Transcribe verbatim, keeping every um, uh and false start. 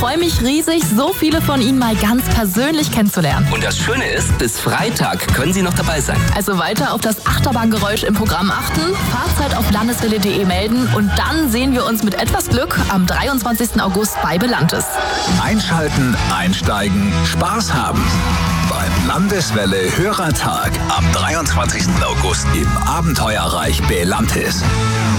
freue mich riesig, so viele von Ihnen mal ganz persönlich kennenzulernen. Und das Schöne ist, bis Freitag können Sie noch dabei sein. Also weiter auf das Achterbahngeräusch im Programm achten, Fahrzeit auf landeswelle punkt de melden und dann sehen wir uns mit etwas Glück am dreiundzwanzigsten August bei Belantes. Einschalten, einsteigen, Spaß haben. Beim Landeswelle Hörertag am dreiundzwanzigsten August im Abenteuerreich Belantes.